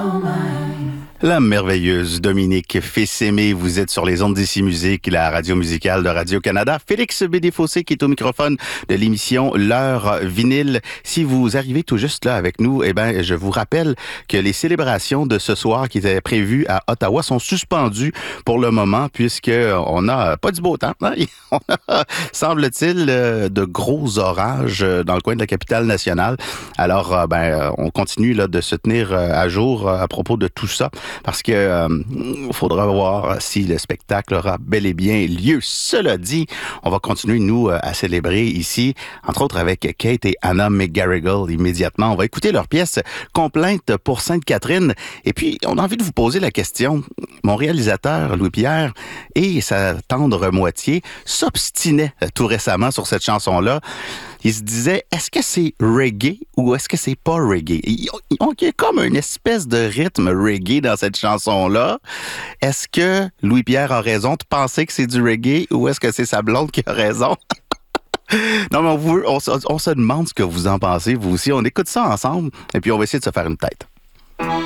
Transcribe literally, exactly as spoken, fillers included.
La merveilleuse Dominique Fils-Aimé, vous êtes sur les ondes d'Ici Musique, la radio musicale de Radio-Canada. Félix Bédé-Fossé qui est au microphone de l'émission L'heure vinyle. Si vous arrivez tout juste là avec nous, eh ben, je vous rappelle que les célébrations de ce soir qui étaient prévues à Ottawa sont suspendues pour le moment puisque on n'a pas du beau temps. Hein? On a, semble-t-il, de gros orages dans le coin de la capitale nationale. Alors, ben, on continue là de se tenir à jour à propos de tout ça. Parce que euh, faudra voir si le spectacle aura bel et bien lieu. Cela dit, on va continuer, nous, à célébrer ici, entre autres avec Kate et Anna McGarrigle immédiatement. On va écouter leur pièce Complainte pour Sainte-Catherine. Et puis, on a envie de vous poser la question. Mon réalisateur, Louis-Pierre, et sa tendre moitié s'obstinaient tout récemment sur cette chanson-là. Il se disait, est-ce que c'est reggae ou est-ce que c'est pas reggae? Il y a comme une espèce de rythme reggae dans cette chanson-là. Est-ce que Louis-Pierre a raison de penser que c'est du reggae ou est-ce que c'est sa blonde qui a raison? Non, mais on, vous, on, on se demande ce que vous en pensez, vous aussi. On écoute ça ensemble et puis on va essayer de se faire une tête.